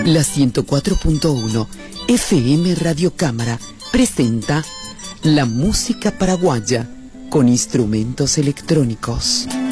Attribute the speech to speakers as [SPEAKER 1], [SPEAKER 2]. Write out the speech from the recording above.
[SPEAKER 1] La 104.1 FM Radio Cámara presenta la música paraguaya con instrumentos electrónicos.